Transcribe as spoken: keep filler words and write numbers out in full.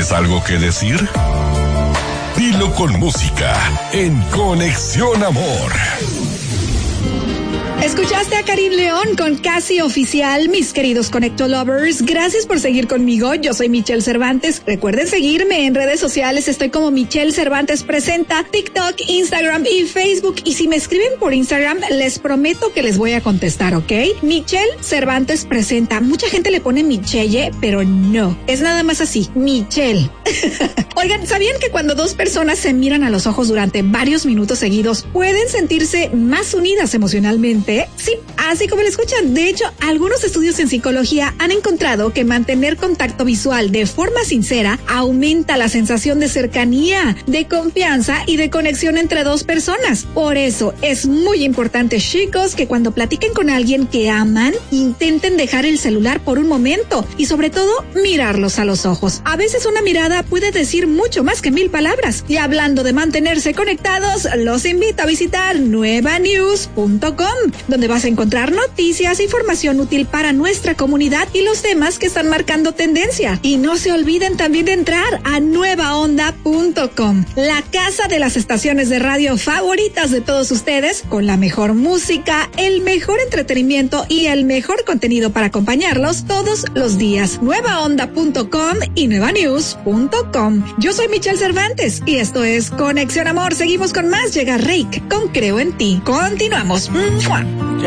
¿Tienes algo que decir? Dilo con música en Conexión Amor. Escuchaste a Karim León con Casi Oficial, mis queridos Conecto Lovers. Gracias por seguir conmigo. Yo soy Michelle Cervantes. Recuerden seguirme en redes sociales. Estoy como Michelle Cervantes Presenta, TikTok, Instagram y Facebook. Y si me escriben por Instagram, les prometo que les voy a contestar, ¿ok? Michelle Cervantes Presenta. Mucha gente le pone Michelle, pero no. Es nada más así, Michelle. Oigan, ¿sabían que cuando dos personas se miran a los ojos durante varios minutos seguidos, pueden sentirse más unidas emocionalmente? Sí, así como lo escuchan. De hecho, algunos estudios en psicología han encontrado que mantener contacto visual de forma sincera aumenta la sensación de cercanía, de confianza y de conexión entre dos personas. Por eso es muy importante, chicos, que cuando platiquen con alguien que aman, intenten dejar el celular por un momento y sobre todo mirarlos a los ojos. A veces una mirada puede decir mucho más que mil palabras. Y hablando de mantenerse conectados, los invito a visitar nueva news punto com, donde vas a encontrar noticias, información útil para nuestra comunidad y los temas que están marcando tendencia. Y no se olviden también de entrar a nueva onda punto com, la casa de las estaciones de radio favoritas de todos ustedes, con la mejor música, el mejor entretenimiento y el mejor contenido para acompañarlos todos los días. nueva onda punto com y nueva news punto com. Yo soy Michelle Cervantes y esto es Conexión Amor. Seguimos con más. Llega Reik con Creo en Ti. Continuamos. ¡Mua!